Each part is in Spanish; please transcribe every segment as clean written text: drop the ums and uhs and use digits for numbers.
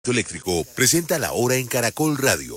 Eléctrico presenta la hora en Caracol Radio.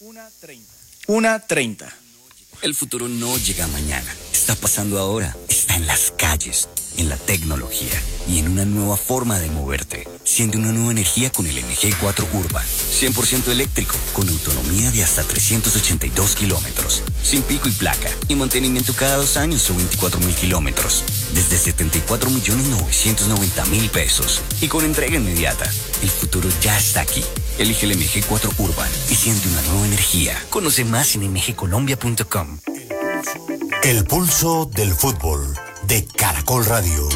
1:30. El futuro no llega mañana, está pasando ahora, está en las calles, en la tecnología y en una nueva forma de moverte. Siente una nueva energía con el MG4 Urban, 100% eléctrico, con autonomía de hasta 382 kilómetros, sin pico y placa, y mantenimiento cada 2 años o 24.000 kilómetros, desde 74.990.000 pesos, y con entrega inmediata. El futuro ya está aquí. Elige el MG4 Urban y siente una nueva energía. Conoce más en mgcolombia.com. El pulso del fútbol de Caracol Radio.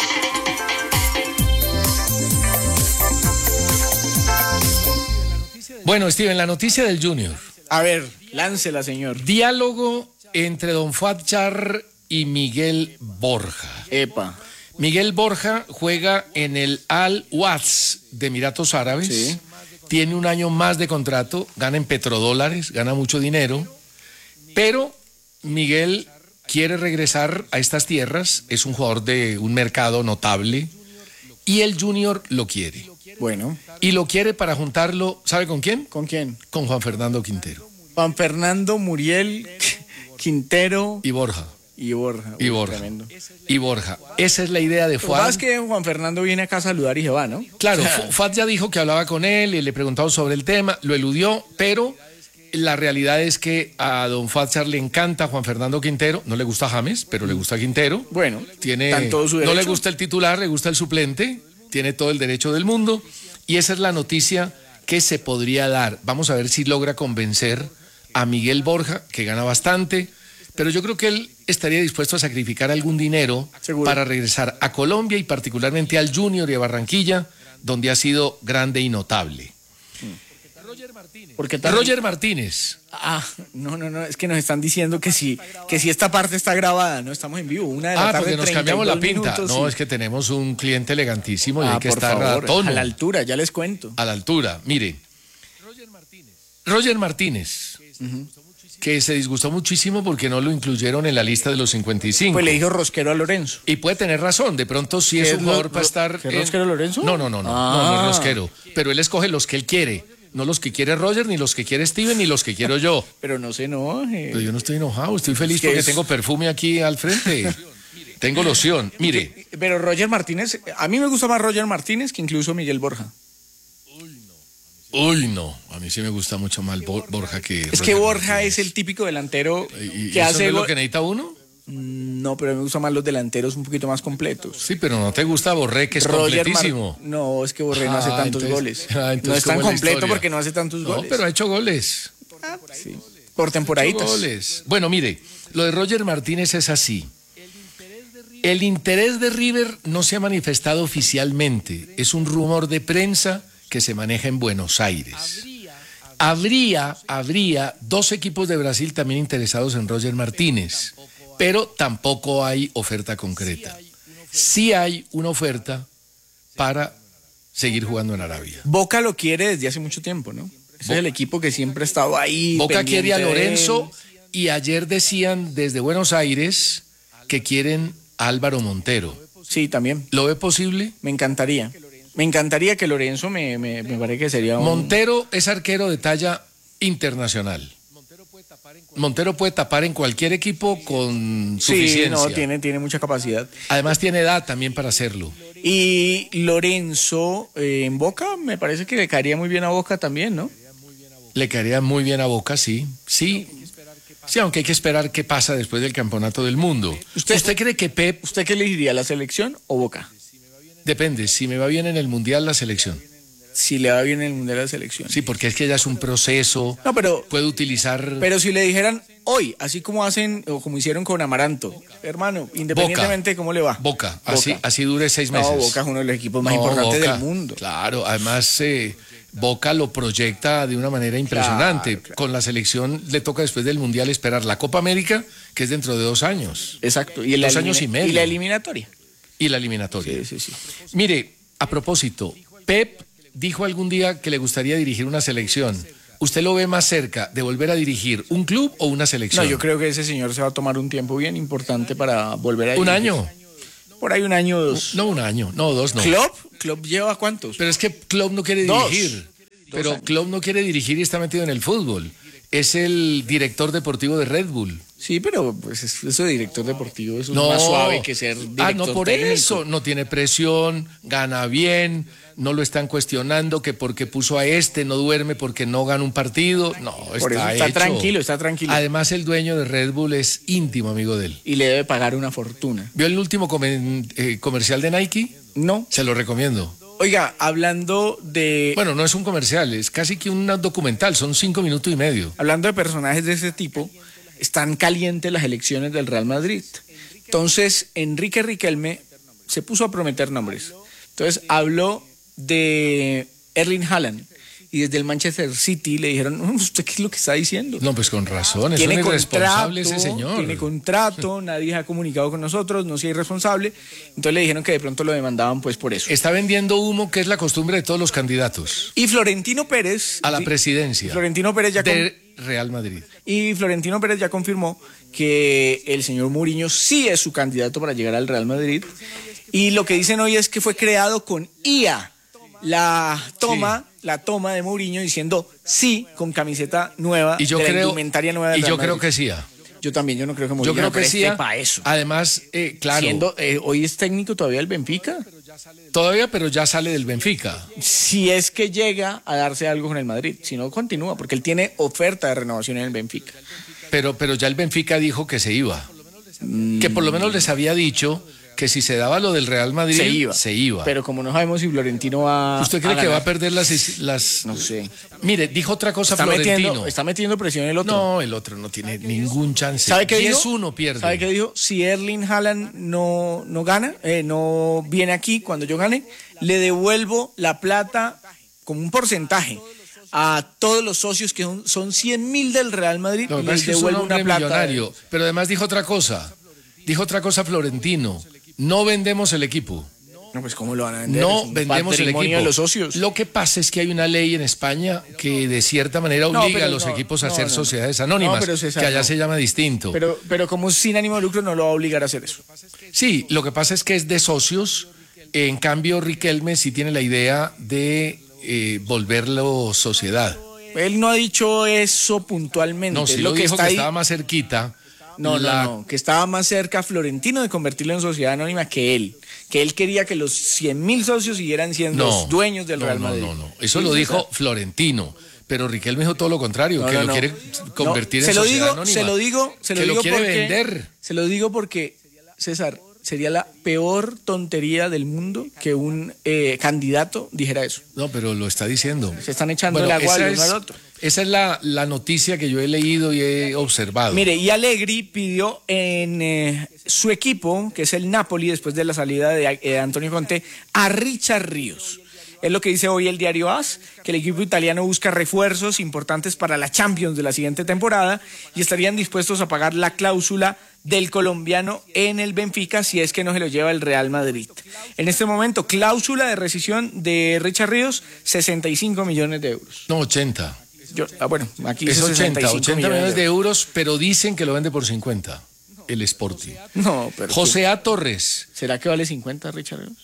Bueno, Steven, la noticia del Junior. A ver, láncela, señor. Diálogo entre Don Fatchar y Miguel Borja. Epa. Miguel Borja juega en el Al-Waz de Emiratos Árabes. Sí. Tiene un año más de contrato, gana en petrodólares, gana mucho dinero, pero Miguel quiere regresar a estas tierras, es un jugador de un mercado notable y el Junior lo quiere. Bueno. Y lo quiere para juntarlo, ¿sabe con quién? ¿Con quién? Con Juan Fernando Quintero. Juan Fernando, Muriel, Quintero y Borja. Y Borja. Y Borja. Tremendo. Y Borja. Esa es la idea de Fuad. Lo más que Juan Fernando viene acá a saludar y se va, ¿no? Claro, Fuad ya dijo que hablaba con él y le preguntaron sobre el tema, lo eludió, pero la realidad es que a don Fatchar le encanta Juan Fernando Quintero, no le gusta James, pero le gusta Quintero. Bueno, tiene, tan todo su derecho. No le gusta el titular, le gusta el suplente, tiene todo el derecho del mundo y esa es la noticia que se podría dar. Vamos a ver si logra convencer a Miguel Borja, que gana bastante, pero yo creo que él estaría dispuesto a sacrificar algún dinero para regresar a Colombia y particularmente al Junior y a Barranquilla, donde ha sido grande y notable. Roger Martínez. No, es que nos están diciendo que si esta parte está grabada, no estamos en vivo, 1:00 porque nos cambiamos la pinta. Minutos, no, sí. Es que tenemos un cliente elegantísimo y hay que por estar favor, a tono. a la altura, ya les cuento. A la altura, mire. Roger Martínez. Que se disgustó muchísimo porque no lo incluyeron en la lista de los 55. Pues le dijo rosquero a Lorenzo. Y puede tener razón, de pronto sí es un jugador para estar... ¿Es rosquero Lorenzo? No es rosquero, pero él escoge los que él quiere, no los que quiere Roger, ni los que quiere Steven, ni los que quiero yo. Pero no se enoje. Pero yo no estoy enojado, estoy feliz porque tengo perfume aquí al frente. Tengo loción, mire. Pero Roger Martínez, a mí me gusta más Roger Martínez que incluso Miguel Borja. Uy, no, a mí sí me gusta mucho más Borja que... Es que Borja es el típico delantero que hace... ¿Eso es lo que necesita uno? No, pero me gustan más los delanteros un poquito más completos. Sí, pero no te gusta Borré, que es completísimo. No, es que Borré no hace tantos goles. No es tan completo porque no hace tantos goles. No, pero ha hecho goles. Sí. Por temporaditas. Goles. Bueno, mire, lo de Roger Martínez es así. El interés de River no se ha manifestado oficialmente. Es un rumor de prensa que se maneja en Buenos Aires. Habría 2 equipos de Brasil también interesados en Roger Martínez, pero tampoco hay oferta concreta. Sí hay una oferta para seguir jugando en Arabia. Boca lo quiere desde hace mucho tiempo, ¿no? Ese es el equipo que siempre ha estado ahí. Boca quiere a Lorenzo y ayer decían desde Buenos Aires que quieren a Álvaro Montero. Sí, también. ¿Lo ve posible? Me encantaría. Me encantaría que Lorenzo me parece que sería un... Montero es arquero de talla internacional. Montero puede tapar en cualquier equipo con suficiencia. Sí, no, tiene mucha capacidad. Además tiene edad también para hacerlo. Y Lorenzo en Boca, me parece que le caería muy bien a Boca también, ¿no? Le caería muy bien a Boca, sí. Sí, aunque hay que esperar qué pasa después del Campeonato del Mundo. ¿Usted cree que Pep... ¿Usted qué elegiría, la selección o Boca? Depende, si me va bien en el Mundial, la selección. Si le va bien en el Mundial, la selección. Sí, porque es que ya es un proceso. No, pero... Puede utilizar... Pero si le dijeran hoy, así como hacen o como hicieron con Amaranto, hermano, independientemente de cómo le va. Boca. Así dure 6 meses. No, Boca es uno de los equipos más importantes del mundo. Claro, además Boca lo proyecta de una manera impresionante. Claro. Con la selección le toca después del Mundial esperar la Copa América, que es dentro de 2 años. Exacto. Y 2 años y medio. Y la eliminatoria. Sí. Mire, a propósito, Pep dijo algún día que le gustaría dirigir una selección. ¿Usted lo ve más cerca de volver a dirigir un club o una selección? No, yo creo que ese señor se va a tomar un tiempo bien importante para volver a dirigir. ¿Un año? Por ahí 1 año o 2. No, 1 año, no 2 no. ¿Klopp lleva cuántos? Pero es que Klopp no quiere dirigir. Pero años. Klopp no quiere dirigir y está metido en el fútbol. Es el director deportivo de Red Bull. Sí, pero pues eso de director deportivo eso No. es más suave que ser director no por técnico. eso. No tiene presión, gana bien, no lo están cuestionando que porque puso a este no duerme porque no gana un partido. No, Por eso está está hecho. está tranquilo. Además, el dueño de Red Bull es íntimo amigo de él. Y le debe pagar una fortuna. ¿Vio el último comercial de Nike? No. Se lo recomiendo. Oiga, hablando de Bueno, no es un comercial, es casi que un documental, son 5 minutos y medio. hablando de personajes de ese tipo, están calientes las elecciones del Real Madrid. Entonces, Enrique Riquelme se puso a prometer nombres. Entonces, habló de Erling Haaland. Y desde el Manchester City le dijeron, ¿usted qué es lo que está diciendo? No, pues con razón, es un Tiene irresponsable contrato, ese señor. tiene contrato, nadie ha comunicado con nosotros, no sea irresponsable. Entonces le dijeron que de pronto lo demandaban pues por eso. Está vendiendo humo, que es la costumbre de todos los candidatos Y Florentino Pérez... a la presidencia Florentino Pérez ya de Real Madrid. Y Florentino Pérez ya confirmó que el señor Mourinho sí es su candidato para llegar al Real Madrid. Y lo que dicen hoy es que fue creado con IA. La toma de Mourinho diciendo sí con camiseta nueva, Y yo de la creo, indumentaria nueva del y Real yo creo Madrid. que sí. Yo también, yo no creo que Yo Mourinho creo que sí. preste para eso. Además, claro, Hoy es técnico todavía el Benfica. todavía, pero ya sale del Benfica. Si es que llega a darse algo con el Madrid, si no continúa, porque él tiene oferta de renovación en el Benfica. Pero ya el Benfica dijo que se iba. Que por lo menos les había dicho que si se daba lo del Real Madrid, se iba. Pero como no sabemos si Florentino va ¿Usted cree a que va ganar, a perder las... No sé. Mire, dijo otra cosa Está Florentino. metiendo presión el otro. No, el otro no tiene ningún chance. ¿Sabe qué dijo? 10-1 pierde. ¿Sabe qué dijo? Si Erling Haaland no gana, no viene aquí cuando yo gane, le devuelvo la plata como un porcentaje a todos los socios que son 100.000 del Real Madrid. Lo que y pasa les es que es un devuelvo hombre una plata. millonario. Pero además dijo otra cosa. Dijo otra cosa Florentino. No vendemos el equipo. No, pues ¿cómo lo van a vender? No Es un vendemos el patrimonio equipo. de los socios. Lo que pasa es que hay una ley en España que de cierta manera obliga a los equipos a ser sociedades anónimas, pero César, que allá no. se llama distinto. Pero como es sin ánimo de lucro no lo va a obligar a hacer eso. Sí, lo que pasa es que es de socios. En cambio, Riquelme sí tiene la idea de volverlo sociedad. Él no ha dicho eso puntualmente. No, sí Es lo dijo está que ahí. estaba más cerquita. No, que estaba más cerca Florentino de convertirlo en sociedad anónima que él. Que él quería que los 100.000 socios siguieran siendo los dueños del Real Madrid. No. Eso lo dijo Florentino. Pero Riquelme dijo todo lo contrario, que lo quiere convertir en sociedad anónima. Se lo digo quiere porque vender. Se lo digo porque, César, sería la peor tontería del mundo que un candidato dijera eso. No, pero lo está diciendo. Se están echando el agua del uno al otro. Esa es la noticia que yo he leído y he observado. Mire, y Allegri pidió en su equipo, que es el Napoli, después de la salida de Antonio Conte, a Richard Ríos. Es lo que dice hoy el diario AS, que el equipo italiano busca refuerzos importantes para la Champions de la siguiente temporada y estarían dispuestos a pagar la cláusula del colombiano en el Benfica si es que no se lo lleva el Real Madrid. En este momento, cláusula de rescisión de Richard Ríos, 65 millones de euros. No, 80. Bueno, aquí Es dice 80 millones de euros, pero dicen que lo vende por 50, el Sporting. No, pero José A. Torres. ¿será que vale 50 Richard Ríos?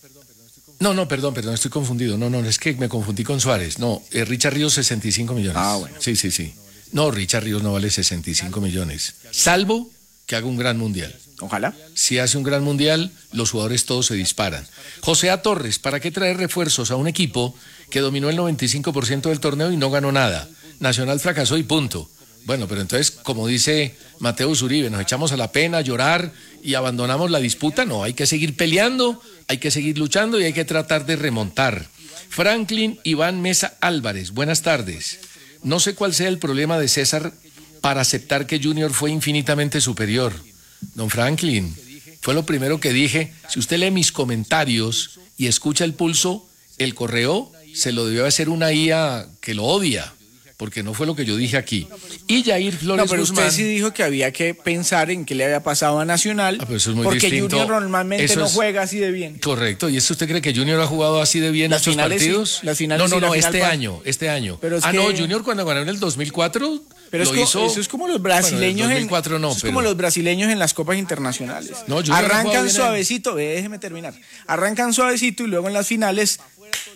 No, perdón, estoy confundido. No, es que me confundí con Suárez. No, Richard Ríos 65 millones. Ah, bueno. Sí. No, Richard Ríos no vale 65 millones. Salvo que haga un gran mundial. Ojalá. Si hace un gran mundial, los jugadores todos se disparan. José A. Torres, ¿para qué traer refuerzos a un equipo que dominó el 95% del torneo y no ganó nada? Nacional fracasó y punto. Bueno, pero entonces, como dice Mateo Uribe, ¿nos echamos a la pena a llorar y abandonamos la disputa? No, hay que seguir peleando, hay que seguir luchando y hay que tratar de remontar. Franklin Iván Mesa Álvarez, buenas tardes. No sé cuál sea el problema de César para aceptar que Junior fue infinitamente superior. Don Franklin, fue lo primero que dije. Si usted lee mis comentarios y escucha el pulso, el correo se lo debió hacer una IA que lo odia, porque no fue lo que yo dije aquí. Y Jair Flores No, pero Guzmán, usted sí dijo que había que pensar en qué le había pasado a Nacional, pero eso es muy porque distinto. Junior normalmente Eso no es juega así de bien. correcto. ¿Y eso usted cree que Junior ha jugado así de bien Las estos finales sí, partidos? las finales sí, No, la final este año. Pero es no, que- Junior cuando ganó en el 2004 Pero lo es hizo. eso es como los brasileños bueno, en el 2004 no, eso es pero- como los brasileños en las copas internacionales. No, Junior ha jugado arrancan bien suavecito, déjeme terminar. Arrancan suavecito y luego en las finales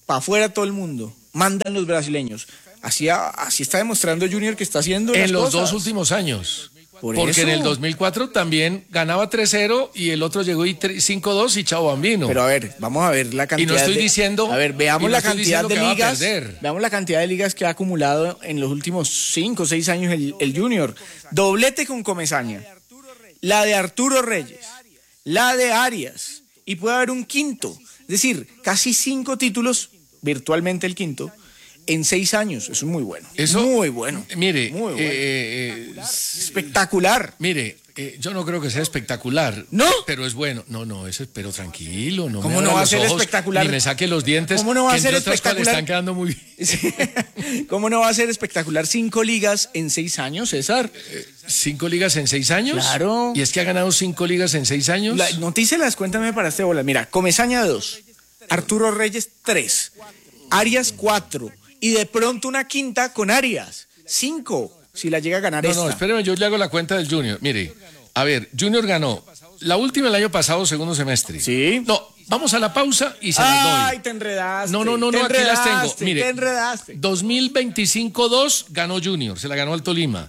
para afuera todo el mundo. Mandan los brasileños. Así está demostrando Junior que está haciendo en los cosas. 2 últimos años. Por Porque eso. en el 2004 también ganaba 3-0 y el otro llegó y 5-2 y chao bambino. Pero a ver, vamos a ver la cantidad. Y no estoy diciendo. A ver, veamos y no la estoy cantidad diciendo de que va a ligas. perder. Veamos la cantidad de ligas que ha acumulado en los últimos 5 o 6 años el Junior. Doblete con Comesaña. La de Arturo Reyes. La de Arias. Y puede haber un quinto. Es decir, casi 5 títulos, virtualmente el quinto, en 6 años. Eso es muy bueno. Eso, muy bueno. Mire, muy bueno. Espectacular. Mire, yo no creo que sea espectacular. ¿No? Pero es bueno. No, eso es, pero tranquilo. No ¿Cómo me no abra va a los ser ojos, espectacular? Ni me saque los dientes. ¿Cómo no va a que ser entre otras cosas le espectacular? están quedando muy bien. ¿Cómo no va a ser espectacular 5 ligas en 6 años, César? 5 ligas en 6 años. Claro. Y es que ha ganado 5 ligas en 6 años. Notícelas, cuéntame para este bola. Mira, Comesaña 2, Arturo Reyes 3, Arias 4 y de pronto una quinta con Arias 5, si la llega a ganar esta. No, espéreme, yo le hago la cuenta del Junior. Mire, a ver, Junior ganó la última el año pasado, segundo semestre. Sí. No, vamos a la pausa y se las doy. Ay, te enredaste. No, te aquí las tengo. Mire, te enredaste. 2025-2 ganó Junior, se la ganó al Tolima.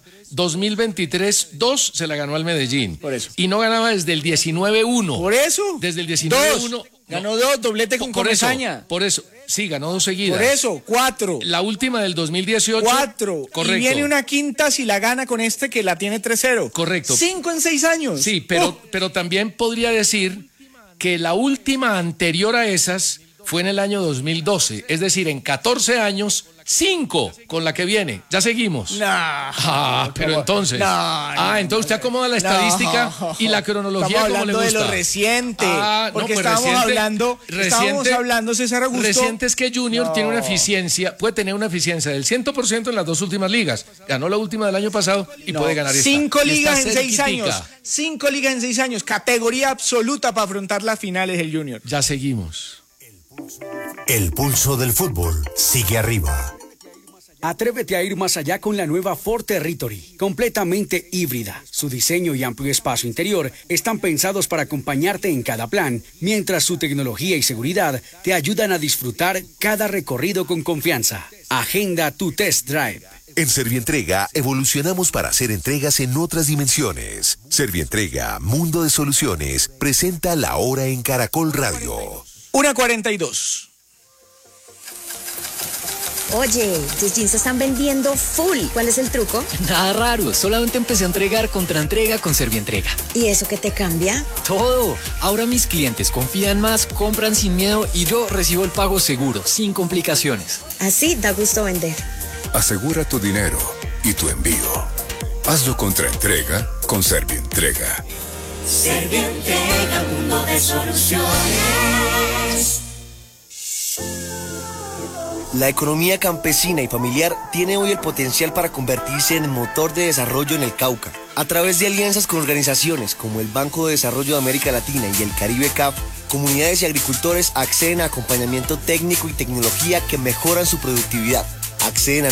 2023-2 se la ganó al Medellín. Por eso. Y no ganaba desde el 19-1. Por eso. Desde el 19-1. Ganó 2, doblete con Comesaña. Por eso, sí, ganó 2 seguidas. Por eso, 4. La última del 2018. 4. Correcto. Y viene una quinta si la gana con este que la tiene 3-0. Correcto. 5 en 6 años. Sí, pero también podría decir que la última anterior a esas fue en el año 2012. Es decir, en 14 años, 5 con la que viene. Ya seguimos. No. Pero entonces. Entonces usted acomoda la estadística y la cronología como le hablando gusta. de lo reciente. Porque pues estábamos hablando, César Augusto. Reciente es que Junior tiene una eficiencia, puede tener una eficiencia del 100% en las 2 últimas ligas. Ganó la última del año pasado y puede ganar esta. 5 Y está ligas en 6 cerquitica. años. 5 ligas en 6 años. Categoría absoluta para afrontar las finales del Junior. Ya seguimos. El pulso del fútbol sigue arriba. Atrévete a ir más allá con la nueva Ford Territory, completamente híbrida. Su diseño y amplio espacio interior están pensados para acompañarte en cada plan, mientras su tecnología y seguridad te ayudan a disfrutar cada recorrido con confianza. Agenda tu test drive. En Servientrega evolucionamos para hacer entregas en otras dimensiones. Servientrega, Mundo de Soluciones, presenta La Hora en Caracol Radio. 1:42. Oye, tus jeans se están vendiendo full. ¿Cuál es el truco? Nada raro, solamente empecé a entregar contra entrega con Servientrega. ¿Y eso qué te cambia? Todo. Ahora mis clientes confían más, compran sin miedo y yo recibo el pago seguro, sin complicaciones. Así da gusto vender. Asegura tu dinero y tu envío. Hazlo contra entrega con Servientrega. Servientrega, mundo de soluciones. La economía campesina y familiar tiene hoy el potencial para convertirse en el motor de desarrollo en el Cauca. A través de alianzas con organizaciones como el Banco de Desarrollo de América Latina y el Caribe CAF, comunidades y agricultores acceden a acompañamiento técnico y tecnología que mejoran su productividad. Acceden a